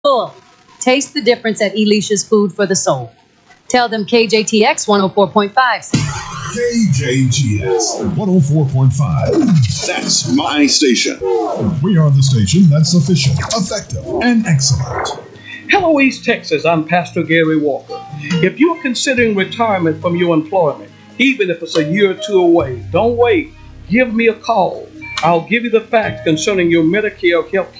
Full. Taste the difference at Alicia's Food for the Soul. Tell them KJTX 104.5. KJGS 104.5. That's my station. We are the station that's efficient, effective, and excellent. Hello, East Texas. I'm Pastor Gary Walker. If you're considering retirement from your employment, even if it's a year or two away, don't wait. Give me a call. I'll give you the facts concerning your Medicare health